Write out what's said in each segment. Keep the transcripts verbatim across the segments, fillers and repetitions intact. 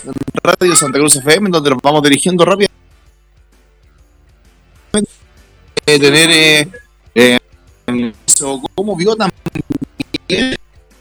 en Radio Santa Cruz F M, en donde nos vamos dirigiendo rápidamente a tener eh, eh, cómo vio también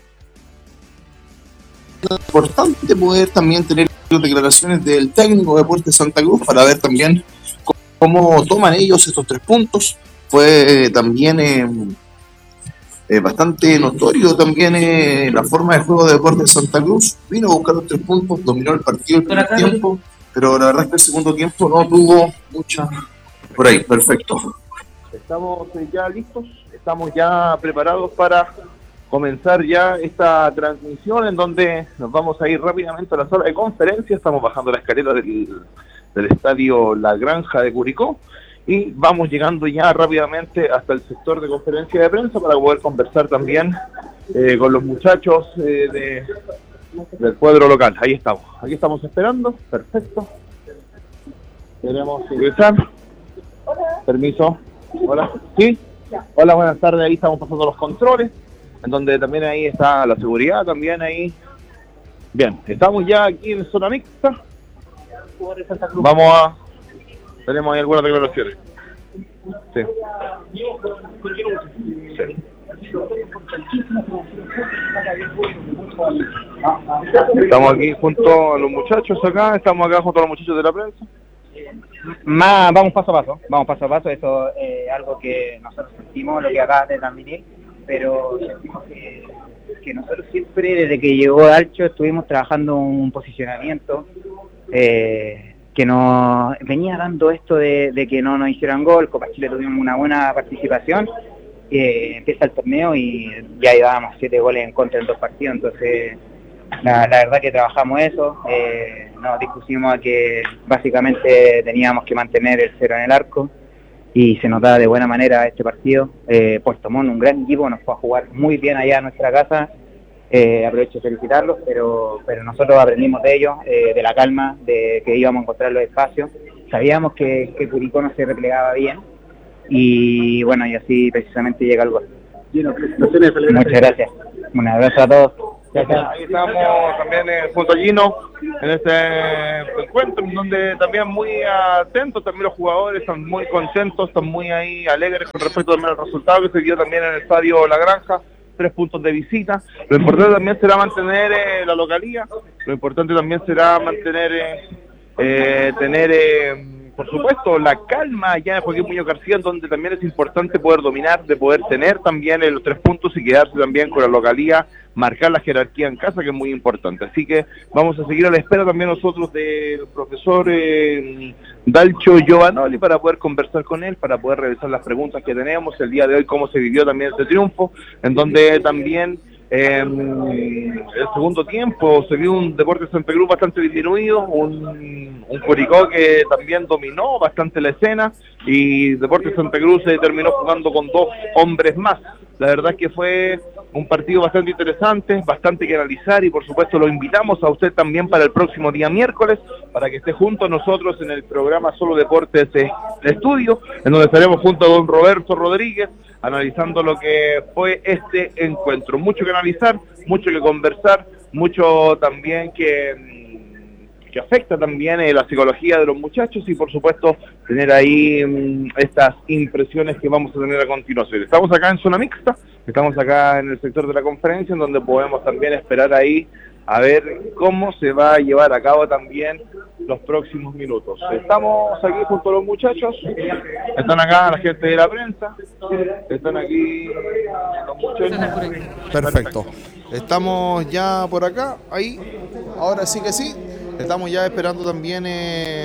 importante poder también tener las declaraciones del técnico de Deportes Santa Cruz para ver también cómo toman ellos estos tres puntos. Fue eh, también eh, eh, bastante notorio también eh, la forma de juego de Deportes Santa Cruz. Vino a buscar los tres puntos, dominó el partido el primer tiempo, pero la verdad es que el segundo tiempo no tuvo mucha... Por ahí, perfecto. Estamos ya listos, estamos ya preparados para comenzar ya esta transmisión en donde nos vamos a ir rápidamente a la sala de conferencia. Estamos bajando la escalera del, del estadio La Granja de Curicó y vamos llegando ya rápidamente hasta el sector de conferencia de prensa para poder conversar también eh, con los muchachos eh, de, del cuadro local. Ahí estamos, aquí estamos esperando, perfecto. Queremos ingresar. Permiso. Hola. ¿Sí? Hola, buenas tardes. Ahí estamos pasando los controles, en donde también ahí está la seguridad, también ahí. Bien, estamos ya aquí en zona mixta. Vamos a... Tenemos ahí algunas declaraciones. Sí. Sí. Estamos aquí junto a los muchachos acá, estamos acá junto a los muchachos de la prensa. Más, vamos paso a paso, vamos paso a paso, eso es eh, algo que nosotros sentimos, lo que acabas de transmitir, pero sentimos que, que nosotros siempre, desde que llegó Dalcho, estuvimos trabajando un posicionamiento eh, que nos venía dando esto de, de que no nos hicieran gol. Copa Chile tuvimos una buena participación, eh, empieza el torneo y ya llevábamos siete goles en contra en dos partidos, entonces... La, la verdad que trabajamos eso, eh, nos dispusimos a que básicamente teníamos que mantener el cero en el arco y se notaba de buena manera este partido. eh, Puerto Montt, un gran equipo, nos fue a jugar muy bien allá en nuestra casa, eh, aprovecho de felicitarlos, pero, pero nosotros aprendimos de ellos, eh, de la calma, de que íbamos a encontrar los espacios. Sabíamos que, que Curicó no se replegaba bien y bueno, y así precisamente llega el gol. Muchas gracias, un abrazo a todos. Ahí estamos también eh, junto a Gino en este encuentro, donde también muy atentos, también los jugadores están muy contentos, están muy ahí alegres con respecto también al resultado que se dio también en el estadio La Granja, tres puntos de visita. Lo importante también será mantener eh, la localía, lo importante también será mantener, eh, eh, tener... Eh, por supuesto, la calma ya en Joaquín Muñoz García, donde también es importante poder dominar, de poder tener también los tres puntos y quedarse también con la localía, marcar la jerarquía en casa, que es muy importante. Así que vamos a seguir a la espera también nosotros del profesor eh, Dalcho Giovanoli para poder conversar con él, para poder revisar las preguntas que tenemos el día de hoy, cómo se vivió también este triunfo, en donde también... Eh, el segundo tiempo se vio un Deportes Santa Cruz bastante disminuido, un, un Curicó que también dominó bastante la escena y Deportes Santa Cruz se terminó jugando con dos hombres más. La verdad es que fue un partido bastante interesante, bastante que analizar y por supuesto lo invitamos a usted también para el próximo día miércoles para que esté junto a nosotros en el programa Solo Deportes de Estudio, en donde estaremos junto a don Roberto Rodríguez analizando lo que fue este encuentro. Mucho que analizar, mucho que conversar, mucho también que, que afecta también eh, la psicología de los muchachos y por supuesto tener ahí um, estas impresiones que vamos a tener a continuación. Estamos acá en zona mixta, estamos acá en el sector de la conferencia en donde podemos también esperar ahí a ver cómo se va a llevar a cabo también los próximos minutos. Estamos aquí junto a los muchachos, están acá la gente de la prensa, están aquí los muchachos. Perfecto, estamos ya por acá, ahí, ahora sí que sí, estamos ya esperando también... Eh...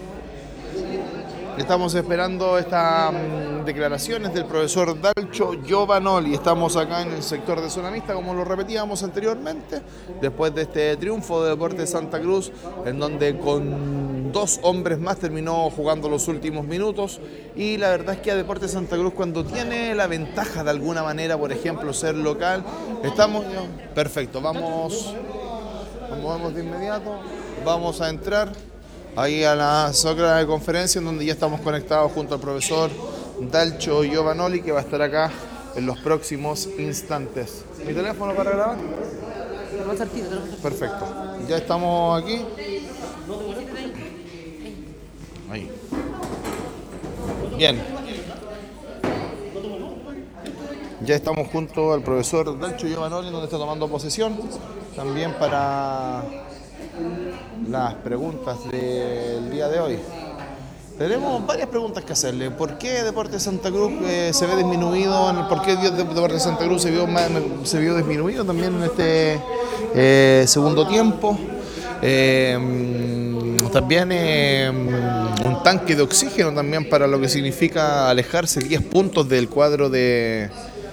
Estamos esperando estas um, declaraciones del profesor Dalcho Giovanoli. Estamos acá en el sector de zona mixta, como lo repetíamos anteriormente, después de este triunfo de Deportes Santa Cruz, en donde con dos hombres más terminó jugando los últimos minutos. Y la verdad es que a Deportes Santa Cruz, cuando tiene la ventaja de alguna manera, por ejemplo, ser local, estamos... Perfecto, vamos, vamos, vamos de inmediato, vamos a entrar ahí a la sala de conferencia en donde ya estamos conectados junto al profesor Dalcho Giovanoli, que va a estar acá en los próximos instantes. ¿Mi teléfono para grabar? Perfecto. Ya estamos aquí. Ahí. Bien. Ya estamos junto al profesor Dalcio Giovanoli, donde está tomando posesión. También para las preguntas del día de hoy. Tenemos varias preguntas que hacerle. ¿Por qué Deportes Santa Cruz eh, se ve disminuido? En el, ¿Por qué Deportes Santa Cruz se vio, más, se vio disminuido también en este eh, segundo tiempo? Eh, también eh, un tanque de oxígeno también para lo que significa alejarse diez puntos del cuadro de...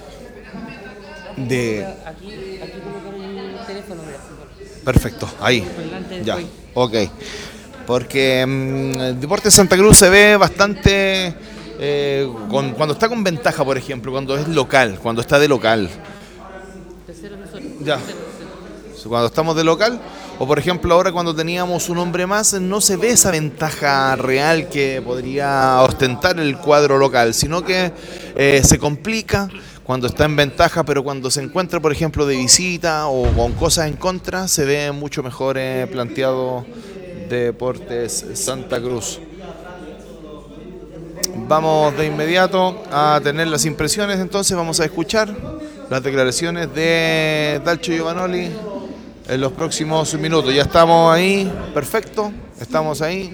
de... Aquí, aquí colocaron el teléfono, mira. Perfecto, ahí. Ya, Después. ok. Porque mmm, Deportes Santa Cruz se ve bastante... Eh, con, cuando está con ventaja, por ejemplo, cuando es local, cuando está de local. Tercero nosotros. Ya. Tercero, tercero. Cuando estamos de local, o por ejemplo ahora cuando teníamos un hombre más, no se ve esa ventaja real que podría ostentar el cuadro local, sino que eh, se complica cuando está en ventaja, pero cuando se encuentra, por ejemplo, de visita o con cosas en contra, se ve mucho mejor eh, planteado Deportes Santa Cruz. Vamos de inmediato a tener las impresiones, entonces vamos a escuchar las declaraciones de Dalcio Giovanoli en los próximos minutos. Ya estamos ahí, perfecto, estamos ahí.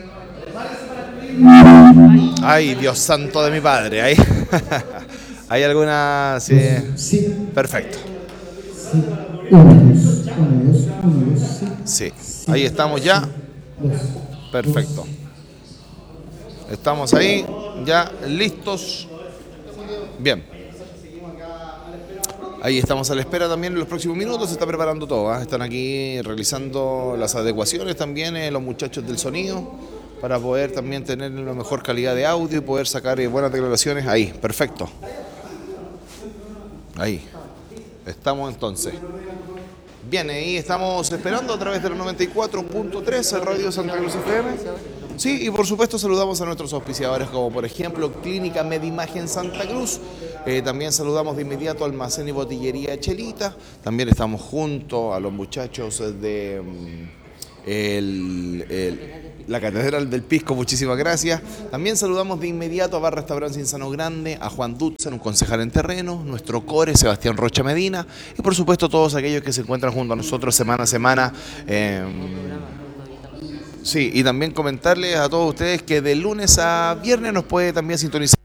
Ay, Dios santo de mi padre, ahí. ¿Hay alguna? Sí. Sí. Perfecto. Sí. Uno, dos, uno, dos, uno, dos, sí. Sí, ahí estamos ya. Dos. Perfecto. Estamos ahí, ya listos. Bien. Ahí estamos a la espera también en los próximos minutos, se está preparando todo, ¿eh? Están aquí realizando las adecuaciones también eh, los muchachos del sonido para poder también tener la mejor calidad de audio y poder sacar eh, buenas declaraciones. Ahí, perfecto. Ahí. Estamos entonces. Bien, ahí estamos esperando a través de los noventa y cuatro punto tres Radio Santa Cruz F M. Sí, y por supuesto saludamos a nuestros auspiciadores como por ejemplo Clínica Medimagen Santa Cruz. Eh, también saludamos de inmediato Almacén y Botillería Chelita. También estamos junto a los muchachos de um, el, el, la Catedral del Pisco, muchísimas gracias. También saludamos de inmediato a Bar Restaurante Insano Grande, a Juan Dutzen, un concejal en terreno, nuestro core Sebastián Rocha Medina y por supuesto todos aquellos que se encuentran junto a nosotros semana a semana. Eh, Sí, y también comentarles a todos ustedes que de lunes a viernes nos puede también sintonizar